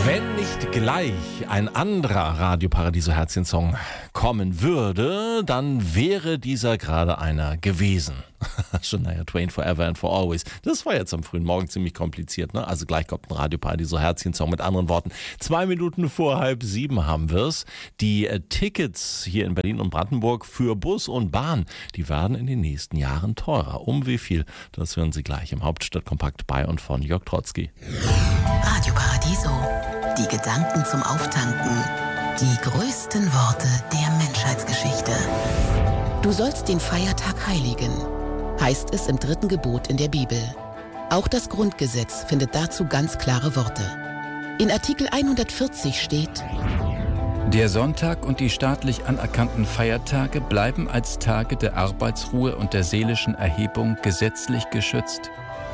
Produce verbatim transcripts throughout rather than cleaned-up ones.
Wenn nicht gleich ein anderer Radio Paradiso Herzchen-Song kommen würde, dann wäre dieser gerade einer gewesen. Shania Twain, Forever and for Always. Das war jetzt am frühen Morgen ziemlich kompliziert, ne? Also gleich kommt ein Radio Paradiso Herzchen-Song. Mit anderen Worten, zwei Minuten vor halb sieben haben wir's. Die äh, Tickets hier in Berlin und Brandenburg für Bus und Bahn, die werden in den nächsten Jahren teurer. Um wie viel? Das hören Sie gleich im Hauptstadtkompakt bei und von Jörg Trotzki. Radio Paradiso. Die Gedanken zum Auftanken. Die größten Worte der Menschheitsgeschichte. Du sollst den Feiertag heiligen, heißt es im dritten Gebot in der Bibel. Auch das Grundgesetz findet dazu ganz klare Worte. In Artikel hundertvierzig steht: Der Sonntag und die staatlich anerkannten Feiertage bleiben als Tage der Arbeitsruhe und der seelischen Erhebung gesetzlich geschützt.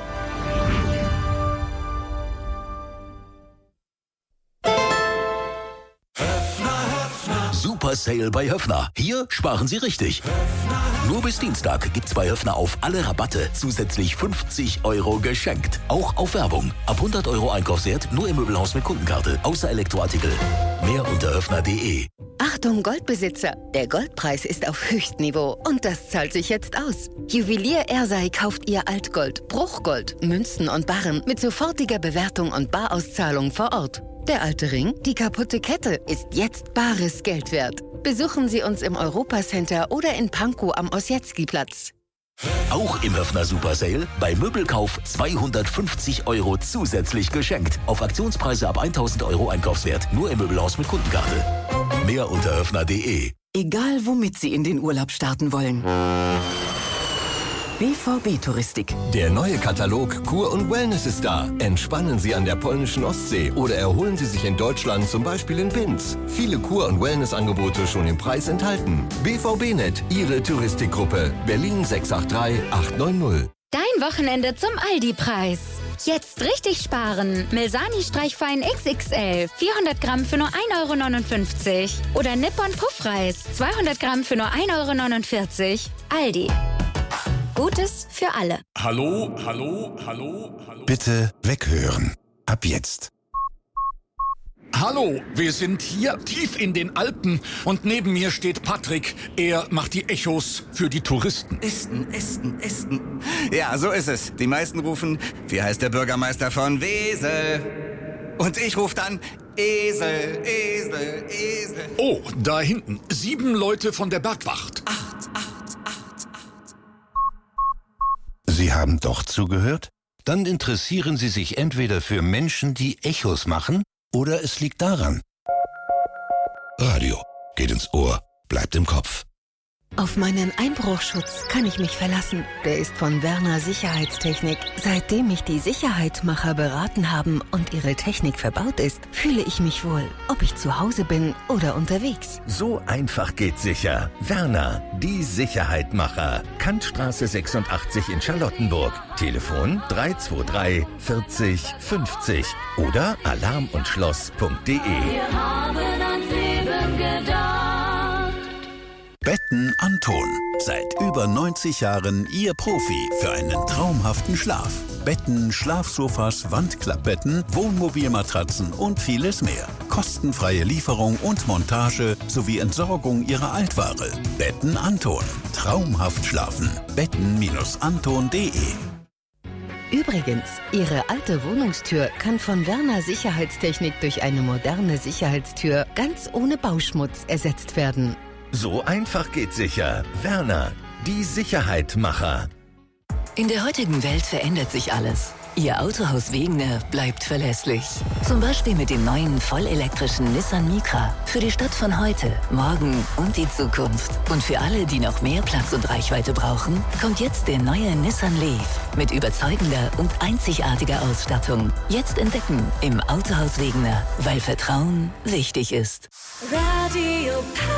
Super Sale bei Höffner. Hier sparen Sie richtig. Nur bis Dienstag gibt's bei Höffner auf alle Rabatte zusätzlich fünfzig Euro geschenkt. Auch auf Werbung. Ab hundert Euro Einkaufswert nur im Möbelhaus mit Kundenkarte. Außer Elektroartikel. Mehr unter höffner punkt de. Achtung Goldbesitzer, der Goldpreis ist auf Höchstniveau und das zahlt sich jetzt aus. Juwelier Ersei kauft ihr Altgold, Bruchgold, Münzen und Barren mit sofortiger Bewertung und Barauszahlung vor Ort. Der alte Ring, die kaputte Kette, ist jetzt bares Geld wert. Besuchen Sie uns im Europacenter oder in Pankow am Ossietzky-Platz. Auch im Höffner Super Sale bei Möbelkauf zweihundertfünfzig Euro zusätzlich geschenkt. Auf Aktionspreise ab tausend Euro Einkaufswert. Nur im Möbelhaus mit Kundenkarte. Mehr unter höffner punkt de. Egal womit Sie in den Urlaub starten wollen. B V B-Touristik. Der neue Katalog Kur und Wellness ist da. Entspannen Sie an der polnischen Ostsee oder erholen Sie sich in Deutschland, zum Beispiel in Binz. Viele Kur- und Wellness-Angebote schon im Preis enthalten. B V B-Net, Ihre Touristikgruppe. Berlin sechs acht drei acht neun null. Dein Wochenende zum Aldi-Preis. Jetzt richtig sparen. Milsani Streichfein X X L. vierhundert Gramm für nur ein Euro neunundfünfzig. Oder Nippon Puffreis. zweihundert Gramm für nur ein Euro neunundvierzig. Aldi. Gutes für alle. Hallo, hallo, hallo, hallo. Bitte weghören. Ab jetzt. Hallo, wir sind hier tief in den Alpen und neben mir steht Patrick. Er macht die Echos für die Touristen. Esten, Esten, Esten. Ja, so ist es. Die meisten rufen, wie heißt der Bürgermeister von Wesel? Und ich rufe dann, Esel, Esel, Esel. Oh, da hinten. Sieben Leute von der Bergwacht. Acht, acht. Sie haben doch zugehört? Dann interessieren Sie sich entweder für Menschen, die Echos machen, oder es liegt daran. Radio geht ins Ohr, bleibt im Kopf. Auf meinen Einbruchschutz kann ich mich verlassen. Der ist von Werner Sicherheitstechnik. Seitdem mich die Sicherheitmacher beraten haben und ihre Technik verbaut ist, fühle ich mich wohl, ob ich zu Hause bin oder unterwegs. So einfach geht sicher. Werner, die Sicherheitmacher. Kantstraße sechsundachtzig in Charlottenburg. Telefon drei zwei drei vierzig fünfzig oder alarm und schloss punkt de. Wir haben ans Leben gedacht. Betten Anton. Seit über neunzig Jahren Ihr Profi für einen traumhaften Schlaf. Betten, Schlafsofas, Wandklappbetten, Wohnmobilmatratzen und vieles mehr. Kostenfreie Lieferung und Montage sowie Entsorgung Ihrer Altware. Betten Anton. Traumhaft schlafen. betten Anton punkt de. Übrigens, Ihre alte Wohnungstür kann von Werner Sicherheitstechnik durch eine moderne Sicherheitstür ganz ohne Bauschmutz ersetzt werden. So einfach geht sicher. Werner, die Sicherheitmacher. In der heutigen Welt verändert sich alles. Ihr Autohaus Wegener bleibt verlässlich. Zum Beispiel mit dem neuen vollelektrischen Nissan Micra. Für die Stadt von heute, morgen und die Zukunft. Und für alle, die noch mehr Platz und Reichweite brauchen, kommt jetzt der neue Nissan Leaf. Mit überzeugender und einzigartiger Ausstattung. Jetzt entdecken im Autohaus Wegener, weil Vertrauen wichtig ist. Radio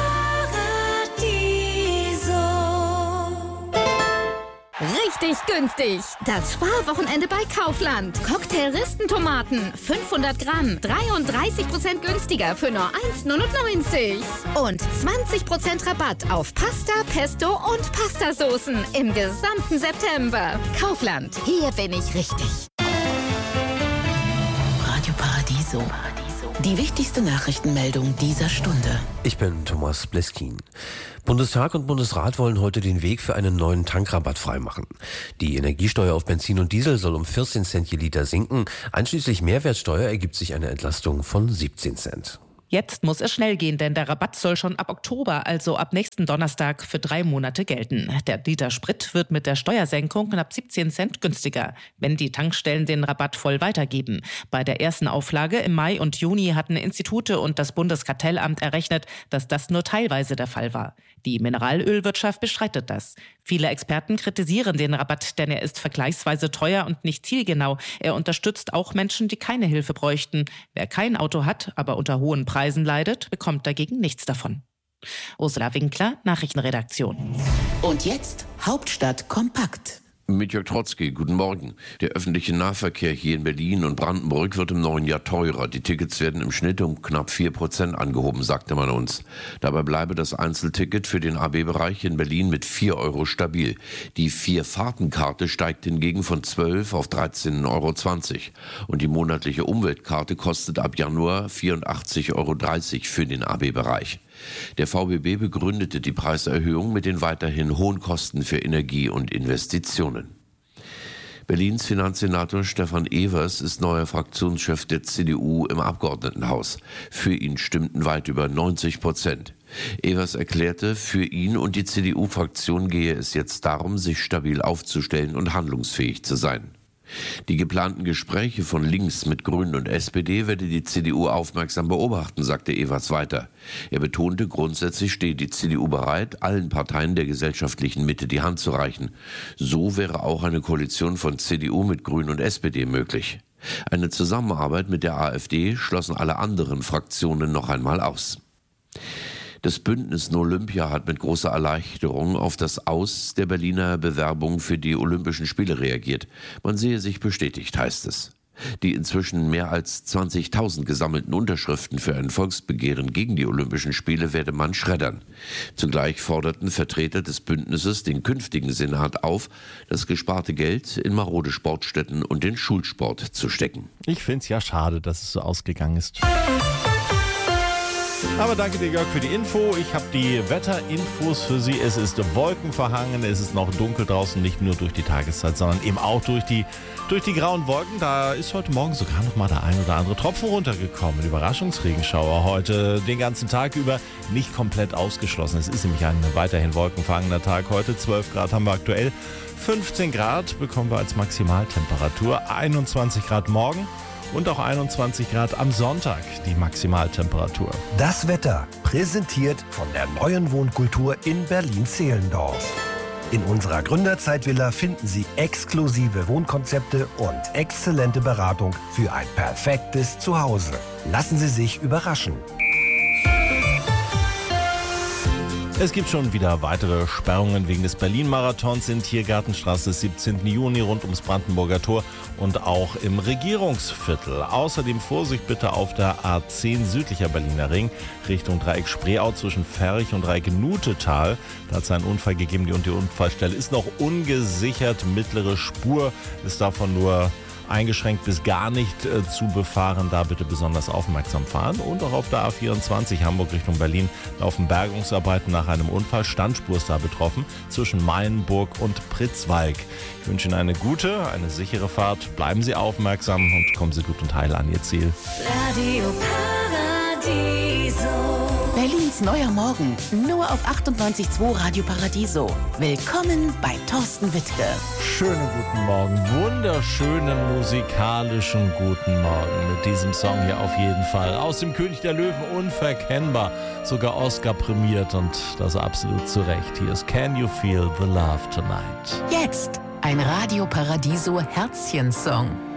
Richtig günstig. Das Sparwochenende bei Kaufland. Cocktail-Ristentomaten. fünfhundert Gramm. dreiunddreißig Prozent günstiger für nur eins neunundneunzig. Und zwanzig Prozent Rabatt auf Pasta, Pesto und Pastasoßen im gesamten September. Kaufland. Hier bin ich richtig. Radio Paradiso. Paradiso. Die wichtigste Nachrichtenmeldung dieser Stunde. Ich bin Thomas Bleskin. Bundestag und Bundesrat wollen heute den Weg für einen neuen Tankrabatt freimachen. Die Energiesteuer auf Benzin und Diesel soll um vierzehn Cent je Liter sinken. Einschließlich Mehrwertsteuer ergibt sich eine Entlastung von siebzehn Cent. Jetzt muss es schnell gehen, denn der Rabatt soll schon ab Oktober, also ab nächsten Donnerstag, für drei Monate gelten. Der Liter Sprit wird mit der Steuersenkung knapp siebzehn Cent günstiger, wenn die Tankstellen den Rabatt voll weitergeben. Bei der ersten Auflage im Mai und Juni hatten Institute und das Bundeskartellamt errechnet, dass das nur teilweise der Fall war. Die Mineralölwirtschaft bestreitet das. Viele Experten kritisieren den Rabatt, denn er ist vergleichsweise teuer und nicht zielgenau. Er unterstützt auch Menschen, die keine Hilfe bräuchten. Wer kein Auto hat, aber unter hohen Preisen leidet, bekommt dagegen nichts davon. Ursula Winkler, Nachrichtenredaktion. Und jetzt Hauptstadt kompakt. Mit Jörg Trotzki, guten Morgen. Der öffentliche Nahverkehr hier in Berlin und Brandenburg wird im neuen Jahr teurer. Die Tickets werden im Schnitt um knapp vier Prozent angehoben, sagte man uns. Dabei bleibe das Einzelticket für den A B-Bereich in Berlin mit vier Euro stabil. Die Vier-Fahrten-Karte steigt hingegen von zwölf auf dreizehn Euro zwanzig. Und die monatliche Umweltkarte kostet ab Januar vierundachtzig Euro dreißig für den A B-Bereich. Der V B B begründete die Preiserhöhung mit den weiterhin hohen Kosten für Energie und Investitionen. Berlins Finanzsenator Stefan Evers ist neuer Fraktionschef der C D U im Abgeordnetenhaus. Für ihn stimmten weit über neunzig Prozent. Evers erklärte, für ihn und die C D U-Fraktion gehe es jetzt darum, sich stabil aufzustellen und handlungsfähig zu sein. Die geplanten Gespräche von links mit Grünen und S P D werde die C D U aufmerksam beobachten, sagte Evers weiter. Er betonte, grundsätzlich stehe die C D U bereit, allen Parteien der gesellschaftlichen Mitte die Hand zu reichen. So wäre auch eine Koalition von C D U mit Grünen und S P D möglich. Eine Zusammenarbeit mit der AfD schlossen alle anderen Fraktionen noch einmal aus. Das Bündnis No Olympia hat mit großer Erleichterung auf das Aus der Berliner Bewerbung für die Olympischen Spiele reagiert. Man sehe sich bestätigt, heißt es. Die inzwischen mehr als zwanzigtausend gesammelten Unterschriften für ein Volksbegehren gegen die Olympischen Spiele werde man schreddern. Zugleich forderten Vertreter des Bündnisses den künftigen Senat auf, das gesparte Geld in marode Sportstätten und den Schulsport zu stecken. Ich finde es ja schade, dass es so ausgegangen ist. Aber danke dir, Jörg, für die Info. Ich habe die Wetterinfos für Sie. Es ist wolkenverhangen, es ist noch dunkel draußen, nicht nur durch die Tageszeit, sondern eben auch durch die, durch die grauen Wolken. Da ist heute Morgen sogar noch mal der ein oder andere Tropfen runtergekommen. Überraschungsregenschauer heute den ganzen Tag über, nicht komplett ausgeschlossen. Es ist nämlich ein weiterhin wolkenverhangener Tag heute. zwölf Grad haben wir aktuell, fünfzehn Grad bekommen wir als Maximaltemperatur, einundzwanzig Grad morgen. Und auch einundzwanzig Grad am Sonntag, die Maximaltemperatur. Das Wetter, präsentiert von der neuen Wohnkultur in Berlin-Zehlendorf. In unserer Gründerzeitvilla finden Sie exklusive Wohnkonzepte und exzellente Beratung für ein perfektes Zuhause. Lassen Sie sich überraschen. Es gibt schon wieder weitere Sperrungen wegen des Berlin-Marathons in Tiergartenstraße siebzehnten Juni rund ums Brandenburger Tor und auch im Regierungsviertel. Außerdem Vorsicht bitte auf der A zehn südlicher Berliner Ring Richtung Dreieck Spreeau zwischen Ferch und Dreieck-Nutetal. Da hat es einen Unfall gegeben und die Unfallstelle ist noch ungesichert. Mittlere Spur ist davon nur eingeschränkt bis gar nicht äh, zu befahren. Da bitte besonders aufmerksam fahren. Und auch auf der A vierundzwanzig Hamburg Richtung Berlin laufen Bergungsarbeiten nach einem Unfall. Standspur ist da betroffen zwischen Meilenburg und Pritzwalk. Ich wünsche Ihnen eine gute, eine sichere Fahrt. Bleiben Sie aufmerksam und kommen Sie gut und heil an Ihr Ziel. Radio Paradiso. Berlins neuer Morgen, nur auf achtundneunzig Komma zwei Radio Paradiso. Willkommen bei Thorsten Wittke. Schönen guten Morgen, wunderschönen musikalischen guten Morgen mit diesem Song hier auf jeden Fall. Aus dem König der Löwen, unverkennbar, sogar Oscar prämiert und das absolut zu Recht. Hier ist Can You Feel the Love Tonight? Jetzt ein Radio Paradiso Herzchen-Song.